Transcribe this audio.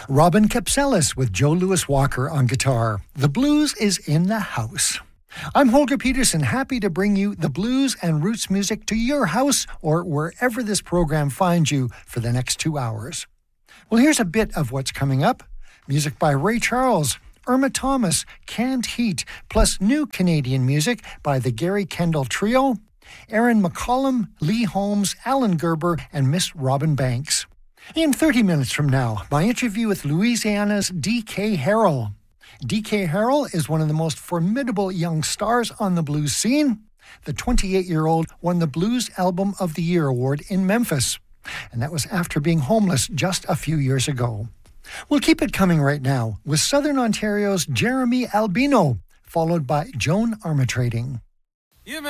Robin Capsellis with Joe Louis Walker on guitar. The blues is in the house. I'm Holger Peterson, happy to bring you the blues and roots music to your house or wherever this program finds you for the next 2 hours. Well, here's a bit of what's coming up. Music by Ray Charles, Irma Thomas, Canned Heat, plus new Canadian music by the Gary Kendall Trio, Aaron McCollum, Lee Holmes, Alan Gerber, and Miss Robin Banks. In 30 minutes from now, my interview with Louisiana's D.K. Harrell. D.K. Harrell is one of the most formidable young stars on the blues scene. The 28-year-old won the Blues Album of the Year award in Memphis, and that was after being homeless just a few years ago. We'll keep it coming right now with Southern Ontario's Jeremy Albino, followed by Joan Armatrading.